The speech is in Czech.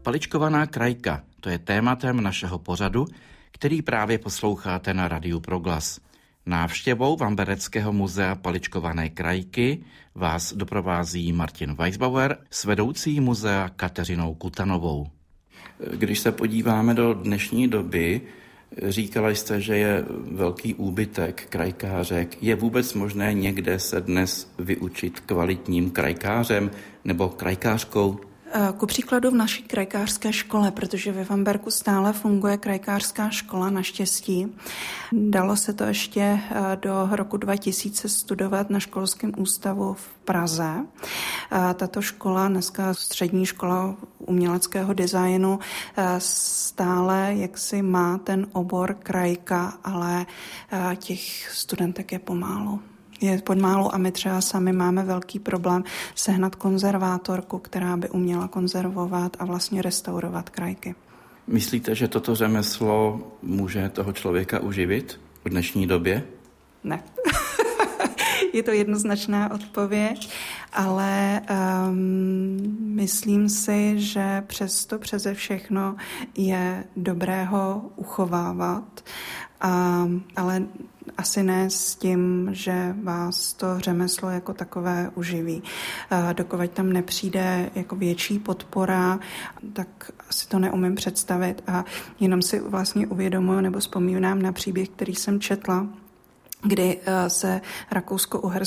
Paličkovaná krajka, to je tématem našeho pořadu, který právě posloucháte na Radiu Proglas. Návštěvou Vambereckého muzea paličkované krajky vás doprovází Martin Weisbauer s vedoucí muzea Kateřinou Kutanovou. Když se podíváme do dnešní doby, říkala jste, že je velký úbytek krajkářek. Je vůbec možné někde se dnes vyučit kvalitním krajkářem nebo krajkářkou? Ku příkladu v naší krajkářské škole, protože ve Vamberku stále funguje krajkářská škola, naštěstí. Dalo se to ještě do roku 2000 studovat na školském ústavu v Praze. Tato škola, dneska střední škola uměleckého designu, stále jaksi má ten obor krajka, ale těch studentek je pomálu. A my třeba sami máme velký problém sehnat konzervátorku, která by uměla konzervovat a vlastně restaurovat krajky. Myslíte, že toto řemeslo může toho člověka uživit v dnešní době? Ne. Je to jednoznačná odpověď, ale myslím si, že přeze všechno je dobré ho uchovávat, ale asi ne s tím, že vás to řemeslo jako takové uživí. Dokud tam nepřijde jako větší podpora, tak asi to neumím představit a jenom si vlastně uvědomuji nebo vzpomínám na příběh, který jsem četla, kdy se Rakousko-Uherské